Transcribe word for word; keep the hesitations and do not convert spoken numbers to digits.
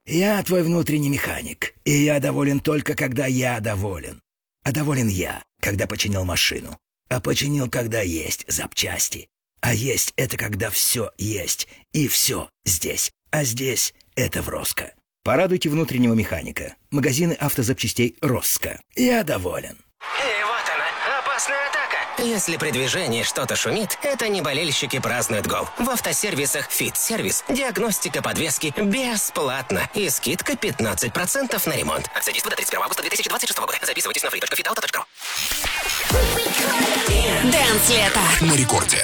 Я твой внутренний механик, и я доволен только, когда я доволен. А доволен я, когда починил машину. А починил, когда есть запчасти. А есть — это когда все есть, и все здесь. А здесь — это в Роско. Порадуйте внутреннего механика. Магазины автозапчастей Роско. Я доволен. И вот она, опасная атака. Если при движении что-то шумит, это не болельщики празднуют гол. В автосервисах «Фит-сервис» диагностика подвески бесплатно. И скидка пятнадцать процентов на ремонт. Акция действует до тридцать первого августа две тысячи двадцать шестого года. Записывайтесь на free точка fit auto точка ru. Дэнс лето на рекорде.